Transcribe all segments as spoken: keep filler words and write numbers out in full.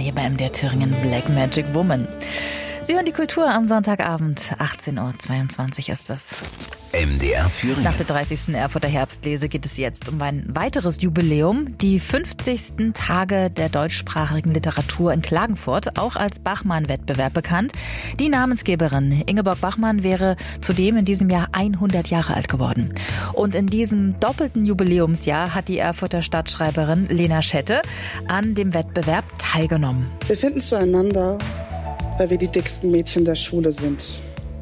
hier bei M D R Thüringen, Black Magic Woman. Sie hören die Kultur am Sonntagabend, achtzehn Uhr zweiundzwanzig ist es. M D R Thüringen. Nach der dreißigsten Erfurter Herbstlese geht es jetzt um ein weiteres Jubiläum. Die fünfzigsten Tage der deutschsprachigen Literatur in Klagenfurt, auch als Bachmann-Wettbewerb bekannt. Die Namensgeberin Ingeborg Bachmann wäre zudem in diesem Jahr hundert Jahre alt geworden. Und in diesem doppelten Jubiläumsjahr hat die Erfurter Stadtschreiberin Lena Schette an dem Wettbewerb teilgenommen. Wir finden zueinander, weil wir die dicksten Mädchen der Schule sind.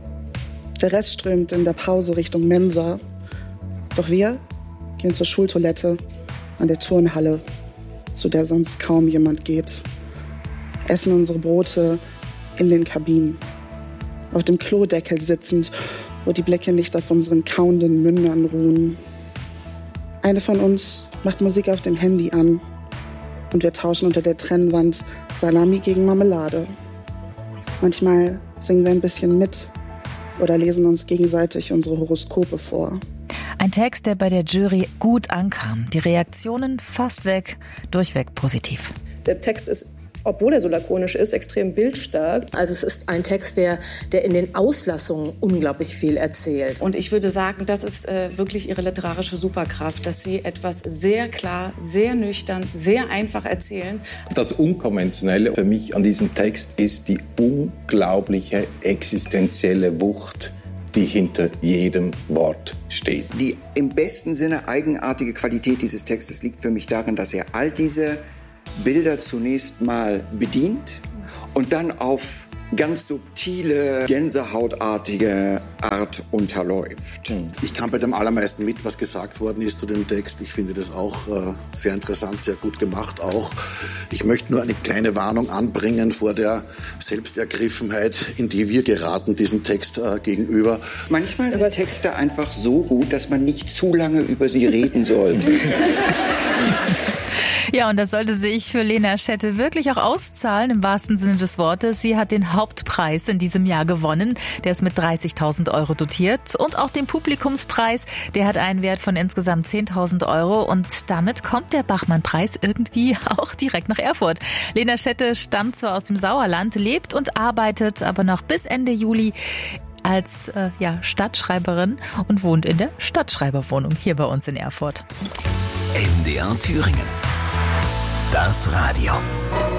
Der Rest strömt in der Pause Richtung Mensa. Doch wir gehen zur Schultoilette an der Turnhalle, zu der sonst kaum jemand geht. Essen unsere Brote in den Kabinen. Auf dem Klodeckel sitzend, wo die Blicke nicht auf unseren kauenden Mündern ruhen. Eine von uns macht Musik auf dem Handy an und wir tauschen unter der Trennwand Salami gegen Marmelade. Manchmal singen wir ein bisschen mit oder lesen uns gegenseitig unsere Horoskope vor. Ein Text, der bei der Jury gut ankam. Die Reaktionen fast weg, durchweg positiv. Der Text ist, obwohl er so lakonisch ist, extrem bildstark. Also es ist ein Text, der, der in den Auslassungen unglaublich viel erzählt. Und ich würde sagen, das ist äh, wirklich ihre literarische Superkraft, dass sie etwas sehr klar, sehr nüchtern, sehr einfach erzählen. Das Unkonventionelle für mich an diesem Text ist die unglaubliche existenzielle Wucht, die hinter jedem Wort steht. Die im besten Sinne eigenartige Qualität dieses Textes liegt für mich darin, dass er all diese Bilder zunächst mal bedient und dann auf ganz subtile, gänsehautartige Art unterläuft. Ich kann bei dem allermeisten mit, was gesagt worden ist zu dem Text. Ich finde das auch äh, sehr interessant, sehr gut gemacht auch. Ich möchte nur eine kleine Warnung anbringen vor der Selbstergriffenheit, in die wir geraten, diesem Text äh, gegenüber. Manchmal sind Texte einfach so gut, dass man nicht zu lange über sie reden sollte. Ja, und das sollte sich für Lena Schette wirklich auch auszahlen, im wahrsten Sinne des Wortes. Sie hat den Hauptpreis in diesem Jahr gewonnen. Der ist mit dreißigtausend Euro dotiert. Und auch den Publikumspreis, der hat einen Wert von insgesamt zehntausend Euro. Und damit kommt der Bachmann-Preis irgendwie auch direkt nach Erfurt. Lena Schette stammt zwar aus dem Sauerland, lebt und arbeitet aber noch bis Ende Juli als äh, ja, Stadtschreiberin und wohnt in der Stadtschreiberwohnung hier bei uns in Erfurt. M D R Thüringen. Das Radio.